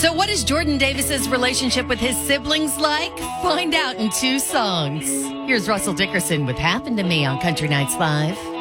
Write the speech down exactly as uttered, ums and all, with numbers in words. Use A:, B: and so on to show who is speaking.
A: So what is Jordan Davis's relationship with his siblings like? Find out in two songs. Here's Russell Dickerson with Happened to Me on Country Nights Live.